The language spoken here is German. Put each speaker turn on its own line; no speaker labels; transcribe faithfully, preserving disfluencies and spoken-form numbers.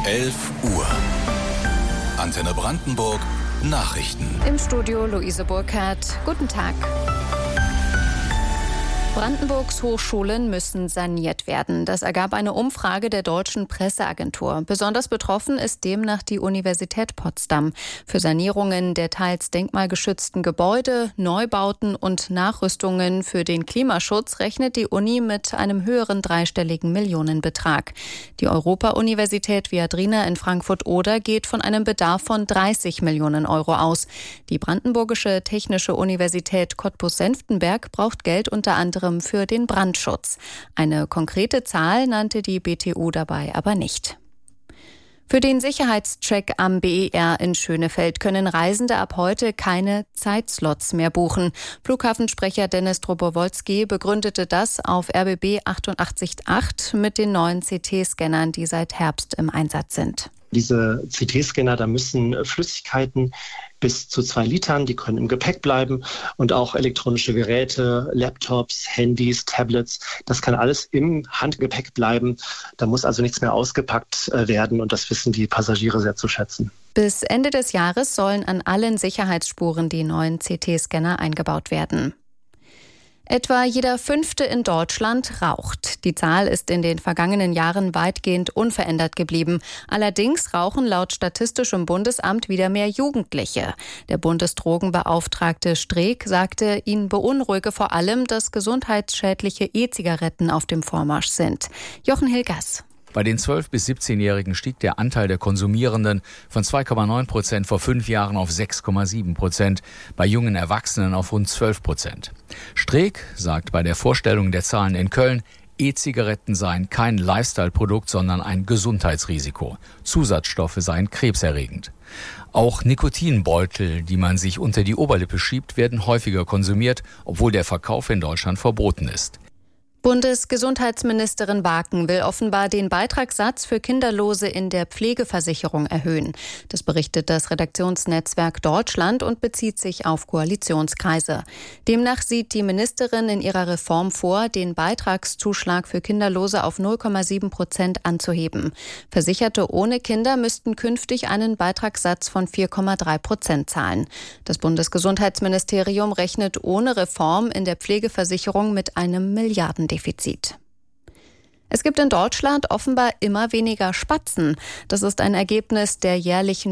elf Uhr. Antenne Brandenburg. Nachrichten.
Im Studio Luise Burkhardt. Guten Tag. Brandenburgs Hochschulen müssen saniert werden. Das ergab eine Umfrage der Deutschen Presseagentur. Besonders betroffen ist demnach die Universität Potsdam. Für Sanierungen der teils denkmalgeschützten Gebäude, Neubauten und Nachrüstungen für den Klimaschutz rechnet die Uni mit einem höheren dreistelligen Millionenbetrag. Die Europa-Universität Viadrina in Frankfurt-Oder geht von einem Bedarf von dreißig Millionen Euro aus. Die Brandenburgische Technische Universität Cottbus-Senftenberg braucht Geld unter anderem für den Brandschutz. Eine konkrete Zahl nannte die B T U dabei aber nicht. Für den Sicherheitscheck am B E R in Schönefeld können Reisende ab heute keine Zeitslots mehr buchen. Flughafensprecher Dennis Drobowolski begründete das auf R B B achtundachtzig Komma acht mit den neuen C T-Scannern, die seit Herbst im Einsatz sind.
Diese C T-Scanner, da müssen Flüssigkeiten bis zu zwei Litern, die können im Gepäck bleiben und auch elektronische Geräte, Laptops, Handys, Tablets, das kann alles im Handgepäck bleiben. Da muss also nichts mehr ausgepackt werden und das wissen die Passagiere sehr zu schätzen.
Bis Ende des Jahres sollen an allen Sicherheitsspuren die neuen C T-Scanner eingebaut werden. Etwa jeder Fünfte in Deutschland raucht. Die Zahl ist in den vergangenen Jahren weitgehend unverändert geblieben. Allerdings rauchen laut Statistischem Bundesamt wieder mehr Jugendliche. Der Bundesdrogenbeauftragte Streeck sagte, ihn beunruhige vor allem, dass gesundheitsschädliche E-Zigaretten auf dem Vormarsch sind. Jochen Hilgers.
Bei den zwölf- bis siebzehnjährigen stieg der Anteil der Konsumierenden von zwei Komma neun Prozent vor fünf Jahren auf sechs Komma sieben Prozent, bei jungen Erwachsenen auf rund zwölf Prozent. Streeck sagt bei der Vorstellung der Zahlen in Köln, E-Zigaretten seien kein Lifestyle-Produkt, sondern ein Gesundheitsrisiko. Zusatzstoffe seien krebserregend. Auch Nikotinbeutel, die man sich unter die Oberlippe schiebt, werden häufiger konsumiert, obwohl der Verkauf in Deutschland verboten ist.
Bundesgesundheitsministerin Waken will offenbar den Beitragssatz für Kinderlose in der Pflegeversicherung erhöhen. Das berichtet das Redaktionsnetzwerk Deutschland und bezieht sich auf Koalitionskreise. Demnach sieht die Ministerin in ihrer Reform vor, den Beitragszuschlag für Kinderlose auf null Komma sieben Prozent anzuheben. Versicherte ohne Kinder müssten künftig einen Beitragssatz von vier Komma drei Prozent zahlen. Das Bundesgesundheitsministerium rechnet ohne Reform in der Pflegeversicherung mit einem Milliardendefizit. Defizit. Es gibt in Deutschland offenbar immer weniger Spatzen. Das ist ein Ergebnis der jährlichen